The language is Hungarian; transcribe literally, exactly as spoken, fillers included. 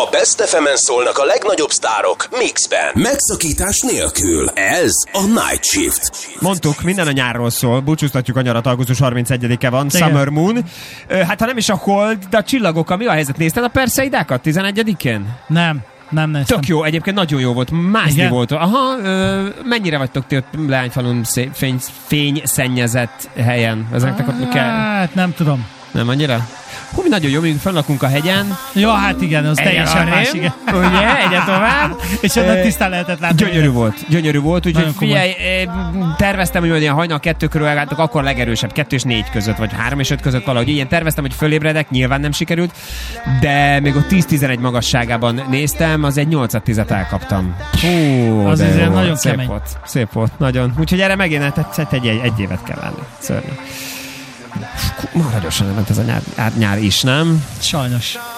A Best ef emen szólnak a legnagyobb sztárok mixben. Megszakítás nélkül. Ez a Night Shift. Mondtuk, minden a nyárról szól. Búcsúztatjuk a nyarat, augusztus harmincegyedike van. Igen. Summer Moon. Hát ha nem is a Hold, de a csillagokkal mi a helyzet? Nézted a Perseidákat tizenegyedikén? Nem. Nem néztem. Tök jó, egyébként nagyon jó volt, mászni volt. Aha, ö, mennyire vagytok ti ott Leányfalun fény, fényszennyezett helyen? Ezeknek ott kell? Hát nem tudom. Nem annyira? Hú, mi nagyon jó, mi fennlakunk a hegyen. Ja, hát igen, az teljesen más, igen. Ugye, egyre tovább. És onnan tisztán lehetett látni. Gyönyörű volt, gyönyörű volt, úgyhogy figyelj, terveztem, hogy ilyen hajnal kettő körül elgálltok, akkor legerősebb, kettő és négy között, vagy három és öt között valahogy. Ilyen terveztem, hogy fölébredek, nyilván nem sikerült, de még ott tíz-tizenegy magasságában néztem, az egy nyolcat tízet elkaptam. Hú, az azért nagyon szép kemény. volt, szép volt, nagyon. Úgyhogy erre megint tetszett, egy, egy, egy évet kell lenni. Szörnyű. Ma nagyon nem ment ez a nyár, nyár is, nem? Sajnos.